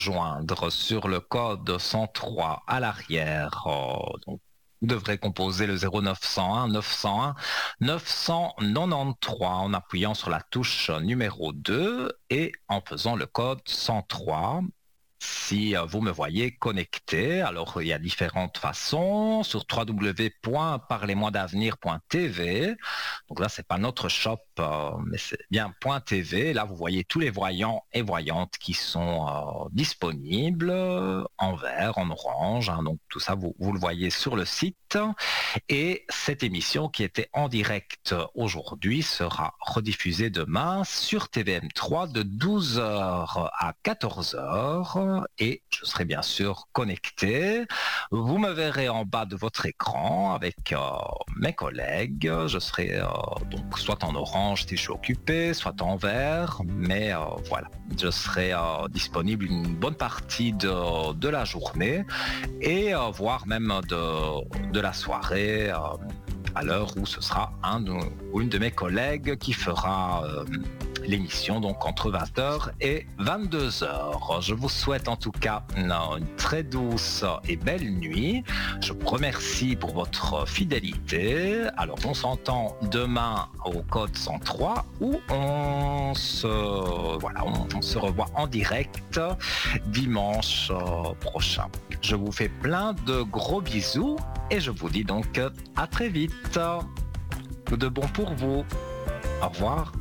joindre sur le code 103 à l'arrière. Donc, vous devrez composer le 0901 901 993 en appuyant sur la touche numéro 2 et en faisant le code 103. Si vous me voyez connecté, alors il y a différentes façons sur www.parlez-moi-d'avenir.tv. Donc là, c'est pas notre shop, mais c'est bien .tv. Là, vous voyez tous les voyants et voyantes qui sont disponibles en vert, en orange. Hein, donc tout ça, vous le voyez sur le site. Et cette émission qui était en direct aujourd'hui sera rediffusée demain sur TVM3 de 12h à 14h et je serai bien sûr connecté. Vous me verrez en bas de votre écran avec mes collègues. Je serai donc soit en orange si je suis occupé, soit en vert, mais voilà, je serai disponible une bonne partie de la journée et voire même de la soirée à l'heure où ce sera un ou une de mes collègues qui fera l'émission donc entre 20h et 22h. Je vous souhaite en tout cas une très douce et belle nuit. Je vous remercie pour votre fidélité. Alors on s'entend demain au code 103 où on se revoit en direct dimanche prochain. Je vous fais plein de gros bisous et je vous dis donc à très vite. Tout de bon pour vous. Au revoir.